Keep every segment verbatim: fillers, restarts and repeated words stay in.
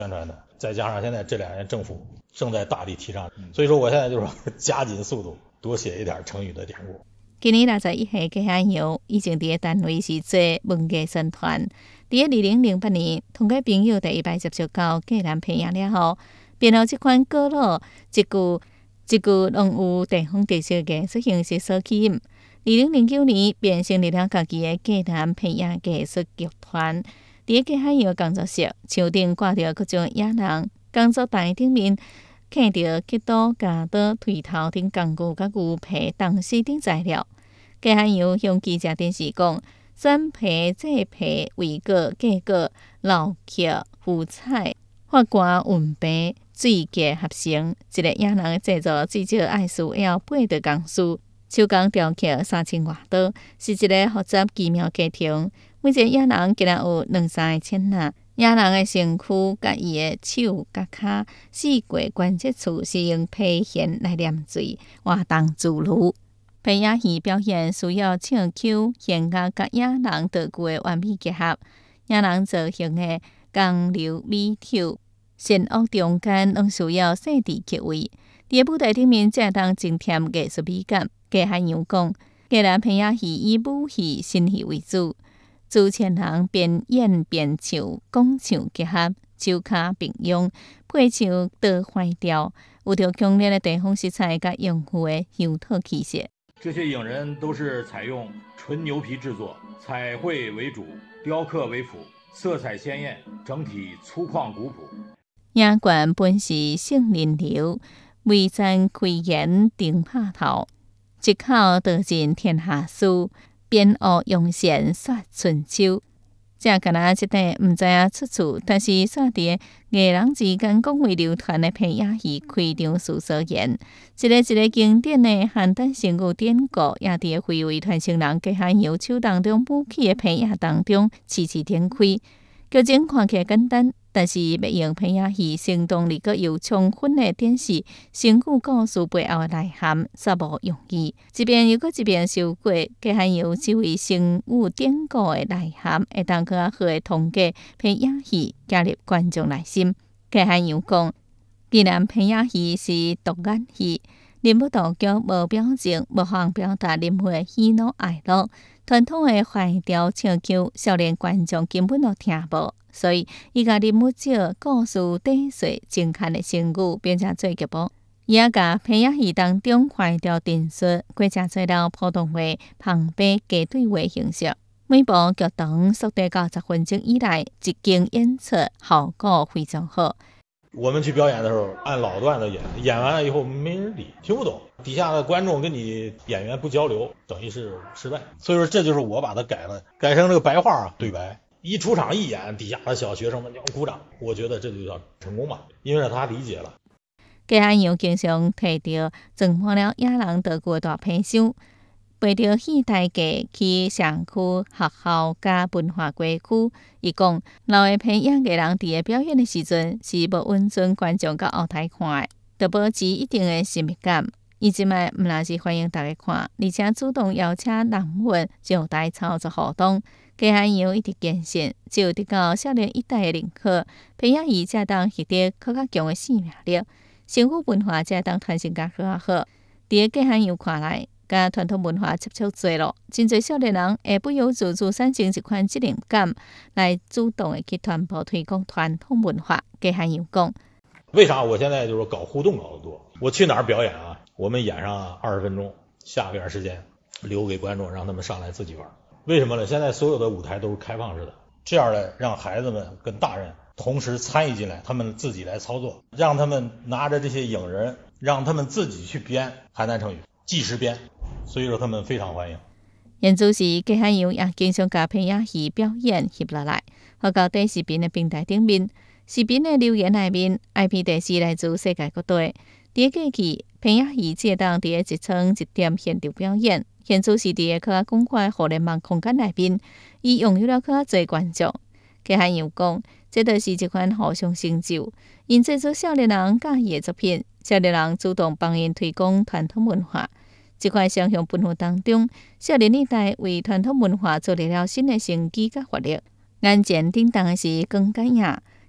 宣传的，再加上现在这两年政府正在大力提倡，所以说我现在就是加紧速度，多写一点成语的典故。 今年六十一岁嘅汉友以前伫个单位是做文艺宣传，伫个二零零八年同个朋友第一摆接触到芥蓝培养了后，便由这款果露一句一句拢有地方特色艺术形式所吸引。二零零九年便成立了家己的芥蓝培养艺术剧团，伫个芥汉友工作室，墙顶挂着各种野人，工作台顶面看到吉刀、夹刀、推头等工具甲牛皮、东西等材料。芥汉友向记者电视讲，选皮、制皮、画果、架果、烙刻、糊彩、发汗、运白、水结合成，一个野人制作至少爱需要八个工序。手工雕刻三千外刀，是一个复杂奇妙过程。每一个野人竟然有两三个千呐。野人的身躯、甲伊的手、甲骹、四肢关节处是用皮线来黏水，活动自如。皮野戏表现需要唱腔、弦乐甲野人道具的完美结合。野人造型的刚柔美丑，善恶中间拢需要细致刻画。伫个舞台顶面，才当增添艺术美感。芥汉友讲，芥蓝皮野戏以武戏、新戏为主，主持人边演边唱，讲唱结合，手骹并用，配唱多怀调，有着强烈的地方色彩甲丰富的乡土气息。 这些影人都是采用纯牛皮制作，彩绘为主，雕刻为辅，色彩鲜艳，整体粗犷古朴。 影馆本是圣人流，微赞开言顶拍头，一口道尽天下事，编恶用善说春秋。这敢若一块毋知影出处，但是煞伫艺人之间广为流传的皮野戏开场词所言，一个一个经典的汉代成语典故，也伫个非遗传承人芥汉友手当中舞起的皮野当中起起展开。剧情看起来简单，但是要用皮野戏生动而阁又充分的展示成语故事背后的内涵，煞无容易。一遍又搁一遍修过，芥汉友这位成语典故的内涵，会当更较好的通过皮野戏加入观众内心。芥汉友讲，既然皮野戏是独眼戏，人物道具无表情，无法表达人物的喜怒哀乐。传统的怀调唱腔，少年观众根本都听无，所以伊甲人物照故事底细精悍的成语，并且做剧本，伊也甲皮野戏当中怀调陈述，过正做了普通话、旁白、加对话形式。每部剧长缩短到十分钟以内，一经演出，效果非常好。 我们去表演的时候，按老段子演，演完了以后没人理，听不懂，底下的观众跟你演员不交流，等于是失败。所以说这就是我把它改了，改成这个白话啊对白。一出场一演，底下的小学生们就鼓掌，我觉得这就叫成功嘛，因为让他理解了。 芥汉友经常摕到装满了野人道具的大皮箱，陪着戏台架去社区、学校加文化街区。伊讲，老的皮野艺人伫个表演的时阵，是无温存观众到后台看的，得保持一定的神秘感。伊即摆毋但是欢迎大家看，而且主动邀请人们上台操作互动。芥汉友一直坚信，只有得到少年一代的认可，皮野戏才当获得更较强的生命力，成语文化才当传承甲更较好。伫个芥汉友看来，甲传统文化接触多咯，真侪少年人会不由自主产生一款责任感，来主动的去传播推广传统文化。芥汉友讲， 为啥我现在就是搞互动搞得多？我去哪儿表演啊？我们演上二十分钟，下边时间留给观众，让他们上来自己玩。为什么呢？现在所有的舞台都是开放式的，这样的让孩子们跟大人同时参与进来，他们自己来操作，让他们拿着这些影人，让他们自己去编邯郸成语，即时编，所以说他们非常欢迎。 演出时，芥汉友也经常甲皮野戏表演翕落来，发到短视频的平台顶面。视频的留言内面 ，I P 地是来自世界各地。伫个过去，皮野戏只当伫个一层一点现场表演，现出是伫个较广阔的互联网空间内面，伊拥有了较侪观众。芥汉友讲，这就是一款互相成就，因制作少年人喜欢的作品，少年人主动帮因推广传统文化。这块双向奔赴当中，少年一代为传统文化做立了新的生机甲活力。眼前叮当的是光感影，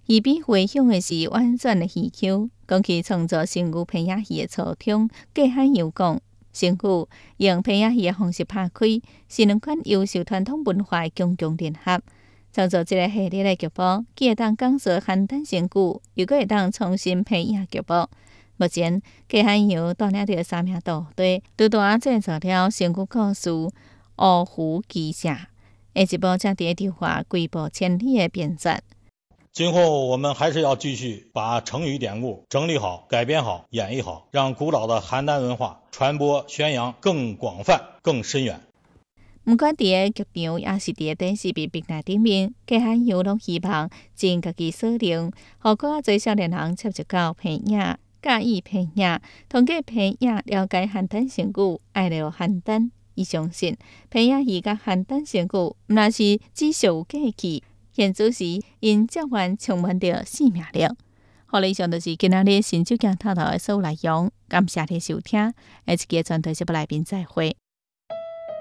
鱼比回响的是婉转的鱼口，讲起创作新牛皮仔鱼的初衷，过海游讲。新牛用皮仔鱼的方式拍开，是两款优秀传统文化的强强联合。创作这个系列的剧本，既会当讲述邯郸新旧，又搁会当重新配音剧本。目前，过海游带领着三名导队，拄拄制作了新旧故事《五湖奇社》，下一部将伫筹划规模千里的编撰。 今后我们还是要继续把成语典故整理好、改编好、演绎好，让古老的邯郸文化传播宣扬更广泛、更深远。 毋管伫个剧场，也是伫个电视频平台顶面，过海游拢希望尽家己所能，互更较侪少年人接触到皮影，介意皮影，通过皮影了解邯郸新旧，爱了邯郸。伊相信皮影鱼甲邯郸新旧，毋若是只属有过去。现主时，因召唤充满着生命力。好了，以上就是今仔日新酒镜头头的所有内容，感谢你收听，下一期全台节目来宾再会。